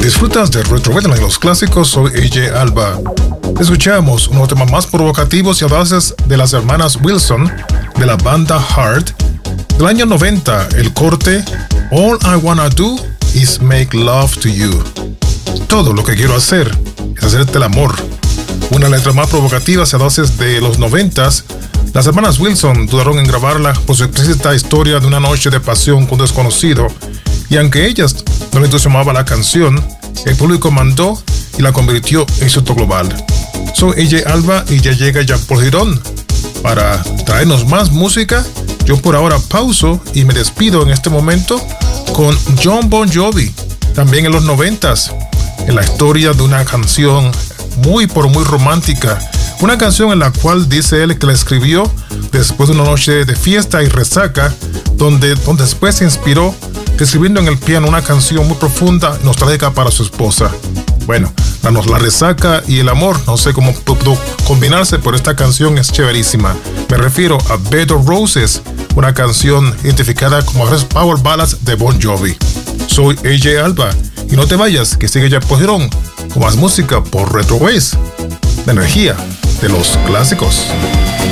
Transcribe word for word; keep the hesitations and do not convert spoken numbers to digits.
Disfrutas de Retro Western en los clásicos, soy A J Alba. Escuchamos uno de los temas más provocativos y audaces de las hermanas Wilson de la banda Heart del año noventa, el corte All I Wanna Do Is Make Love to You. Todo lo que quiero hacer es hacerte el amor. Una letra más provocativa y audaces de los noventas. Las hermanas Wilson dudaron en grabarla por su explícita historia de una noche de pasión con un desconocido, y aunque ellas no le entusiasmaba la canción, el público mandó y la convirtió en éxito global. Soy A J Alba y ya llega Jean Paul Girón para traernos más música. Yo por ahora pauso y me despido en este momento con Jon Bon Jovi, también en los noventas, en la historia de una canción muy por muy romántica, una canción en la cual dice él que la escribió después de una noche de fiesta y resaca, donde, donde después se inspiró escribiendo en el piano una canción muy profunda y nostálgica para su esposa. Bueno, la, la resaca y el amor, no sé cómo pudo combinarse, pero esta canción es chéverísima. Me refiero a Bed of Roses, una canción identificada como Power Ballads de Bon Jovi. Soy A J Alba y no te vayas, que sigue ya por Girón con más música por Retro Waves, la energía de los clásicos.